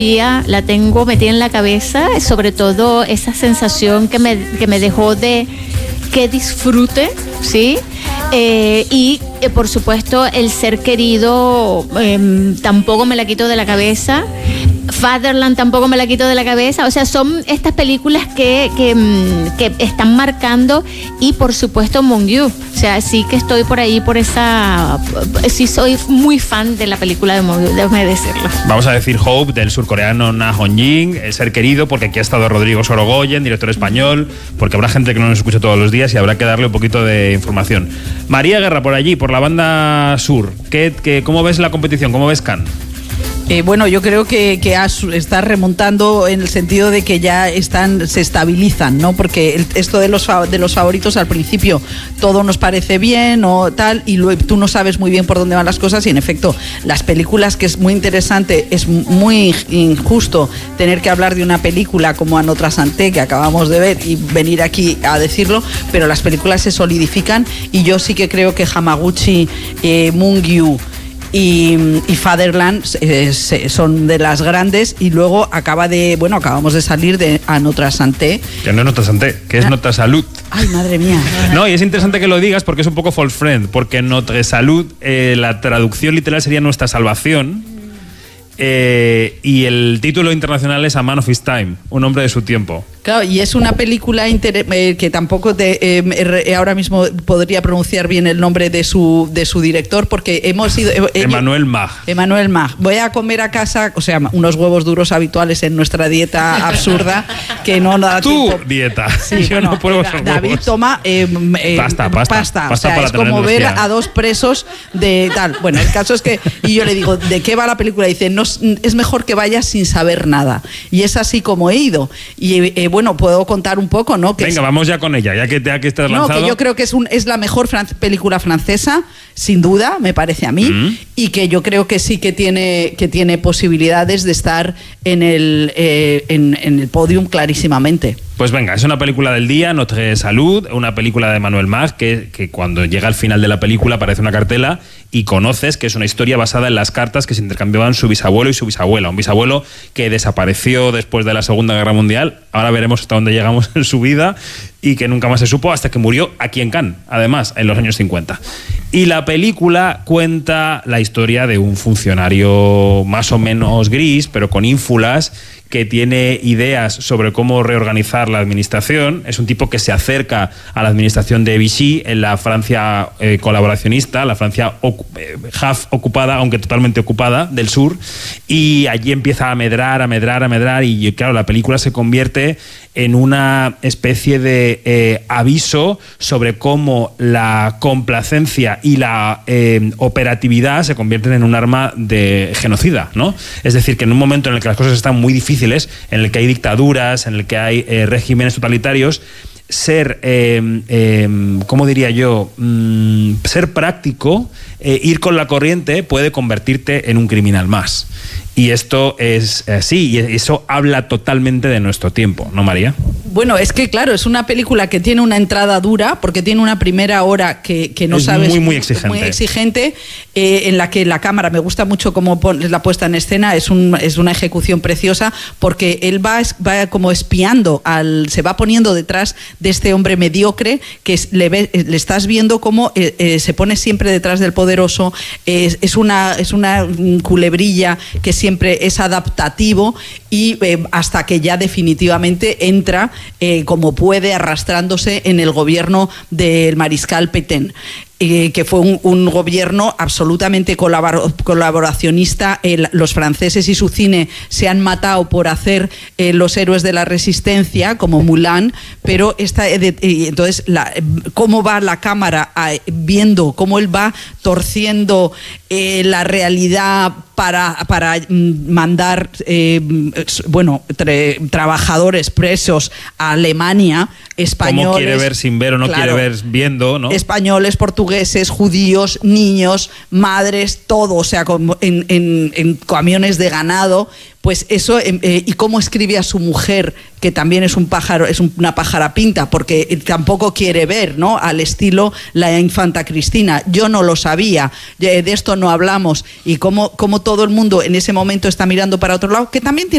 la tengo metida en la cabeza, sobre todo esa sensación que me dejó de que disfrute, ¿sí? Y por supuesto el ser querido tampoco me la quito de la cabeza. Fatherland tampoco me la quito de la cabeza. O sea, son estas películas que están marcando. Y por supuesto Mongu. O sea, sí que estoy por ahí, por esa... Sí soy muy fan de la película de Mongu, déjame decirlo. Vamos a decir Hope, del surcoreano Na Hong-jin, el ser querido, porque aquí ha estado Rodrigo Sorogoyen, director español, porque habrá gente que no nos escucha todos los días y habrá que darle un poquito de información. María Guerra, por allí, por la banda sur, ¿cómo ves la competición? ¿Cómo ves Cannes? Bueno, yo creo que está remontando en el sentido de que ya se estabilizan, ¿no? Porque esto de los favoritos al principio todo nos parece bien o tal, y luego tú no sabes muy bien por dónde van las cosas, y en efecto las películas, que es muy interesante, es muy injusto tener que hablar de una película como A Notre Santé, que acabamos de ver, y venir aquí a decirlo, pero las películas se solidifican, y yo sí que creo que Hamaguchi, Mongu y Fatherland son de las grandes, y luego acabamos de salir de A Notre Santé. Que no es Notre Santé, que es Notre Salud. Ay, madre mía. No, y es interesante que lo digas porque es un poco false friend, porque Notre Salud, la traducción literal sería Nuestra Salvación, y el título internacional es A Man of His Time, un hombre de su tiempo. Claro, y es una película que tampoco ahora mismo podría pronunciar bien el nombre de su director, porque hemos ido... Emmanuel Mag. Voy a comer a casa, o sea, unos huevos duros habituales en nuestra dieta absurda, que no da tiempo. Tu dieta. Sí, yo no pruebo esos David huevos. Toma pasta. O sea, es como ver a dos presos de tal. Bueno, el caso es que... Y yo le digo, ¿de qué va la película? Y dice, no, es mejor que vayas sin saber nada. Y es así como he ido. Y bueno, puedo contar un poco, ¿no? Venga, vamos ya con ella, ya que estás lanzado. No, que yo creo que es la mejor película francesa, sin duda, me parece a mí, y que yo creo que sí que tiene posibilidades de estar en el podium clarísimamente. Pues venga, es una película del día, Notre Salud, una película de Emmanuel Mag, que cuando llega al final de la película aparece una cartela y conoces que es una historia basada en las cartas que se intercambiaban su bisabuelo y su bisabuela. Un bisabuelo que desapareció después de la Segunda Guerra Mundial. Ahora veremos hasta dónde llegamos en su vida, y que nunca más se supo hasta que murió aquí en Cannes, además, en los años 50. Y la película cuenta la historia de un funcionario más o menos gris, pero con ínfulas, que tiene ideas sobre cómo reorganizar la administración. Es un tipo que se acerca a la administración de Vichy en la Francia colaboracionista, la Francia half ocupada, aunque totalmente ocupada, del sur, y allí empieza a medrar, y claro, la película se convierte en una especie de aviso sobre cómo la complacencia y la operatividad se convierten en un arma de genocida, ¿no? Es decir, que en un momento en el que las cosas están muy difíciles, en el que hay dictaduras, en el que hay regímenes totalitarios, ser, ¿cómo diría yo? Ser práctico, ir con la corriente puede convertirte en un criminal más. Y esto es así, y eso habla totalmente de nuestro tiempo, ¿no, María? Bueno, es que claro, es una película que tiene una entrada dura, porque tiene una primera hora que no es sabes... muy exigente. Muy exigente, en la que la cámara, me gusta mucho cómo la puesta en escena, es una ejecución preciosa, porque él va como espiando, se va poniendo detrás de este hombre mediocre, que le estás viendo cómo se pone siempre detrás del poderoso, es una culebrilla que siempre es adaptativo, y hasta que ya definitivamente entra como puede, arrastrándose en el gobierno del mariscal Pétain. Que fue un gobierno absolutamente colaboracionista. Los franceses y su cine se han matado por hacer los héroes de la resistencia, como Mulan, pero entonces cómo va la cámara viendo cómo él va torciendo la realidad para mandar trabajadores presos a Alemania, españoles. ¿Cómo quiere ver sin ver o no quiere ver viendo, no? Españoles, portugueses, judíos, niños, madres, todo, o sea, en camiones de ganado. Pues eso, y cómo escribe a su mujer, que también es una pájara pinta, porque tampoco quiere ver, ¿no? Al estilo la infanta Cristina. Yo no lo sabía, de esto no hablamos, y cómo todo el mundo en ese momento está mirando para otro lado, que también tiene